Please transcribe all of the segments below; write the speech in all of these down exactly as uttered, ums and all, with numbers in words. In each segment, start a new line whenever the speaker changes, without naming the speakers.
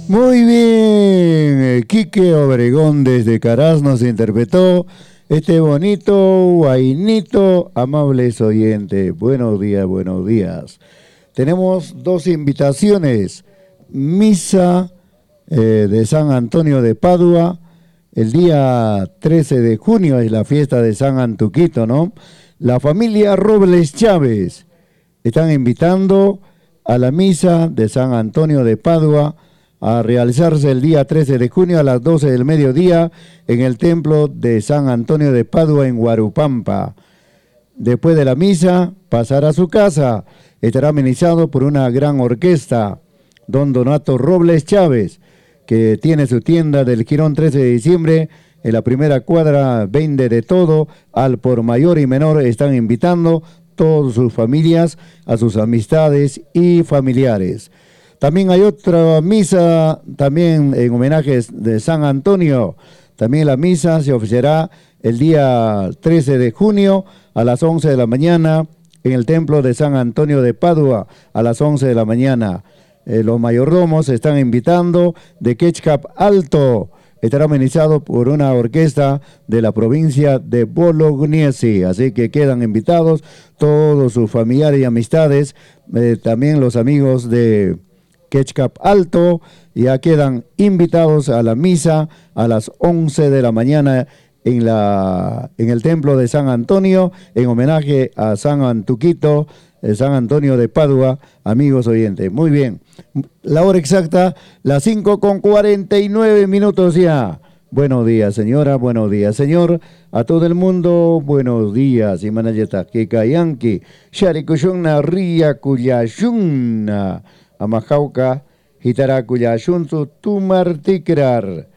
Muy bien, Quique Obregón desde Caraz nos interpretó este bonito guainito, amables oyentes. Buenos días, buenos días. Tenemos dos invitaciones. Misa eh, de San Antonio de Padua, el día trece de junio es la fiesta de San Antuquito, ¿no? La familia Robles Chávez están invitando a la misa de San Antonio de Padua a realizarse el día trece de junio a las doce del mediodía en el templo de San Antonio de Padua en Huarupampa. Después de la misa, pasará a su casa. Estará amenizado por una gran orquesta, don Donato Robles Chávez, que tiene su tienda del Jirón trece de diciembre, en la primera cuadra, vende de todo, al por mayor y menor. Están invitando todas sus familias, a sus amistades y familiares. También hay otra misa, también en homenaje de San Antonio. También la misa se ofrecerá el día trece de junio a las once de la mañana en el templo de San Antonio de Padua a las once de la mañana. Eh, los mayordomos están invitando de Quechcap Alto. Estará amenizado por una orquesta de la provincia de Bolognesi, así que quedan invitados todos sus familiares y amistades, eh, también los amigos de Quechcap Alto, ya quedan invitados a la misa a las once de la mañana en, la, en el templo de San Antonio, en homenaje a San Antuquito, eh, San Antonio de Padua, amigos oyentes. Muy bien, la hora exacta, las cinco con cuarenta y nueve minutos ya. Buenos días, señora, buenos días, señor. A todo el mundo, buenos días. Y manayeta, que kayanki, sharikushunna ria kuyashunna. Amajauca, Hitaracuya-shunzu, Tumartikrar,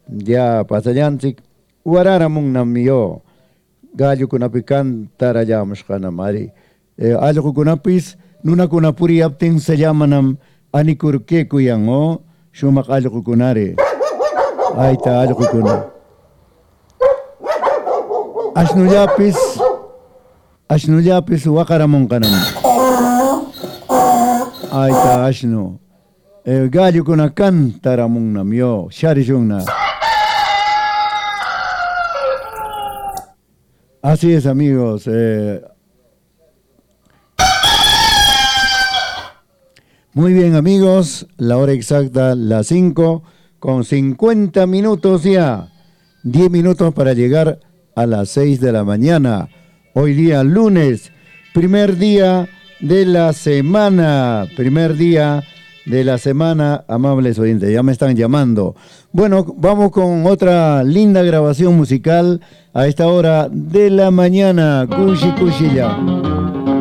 ya pasayantik, Wararamungnamio, Gallo kunapican, Tarayamshkanamari, Algo kunapis, Nuna kunapuri aptin se llamanam Anikurke kuyango, Shumak algo kunare, Aita algo kuna. Ashnuyapis, Ashnuyapis, Wakaramunkanam. Aita ashno. El gallo con una cántara munna mio, sharishunna. Así es, amigos. Eh. Muy bien, amigos. La hora exacta, las cinco con cincuenta minutos ya. diez minutos para llegar a las seis de la mañana. Hoy día lunes, primer día de la semana, primer día de la semana, amables oyentes, ya me están llamando. Bueno, vamos con otra linda grabación musical a esta hora de la mañana. Cushi, cushi ya.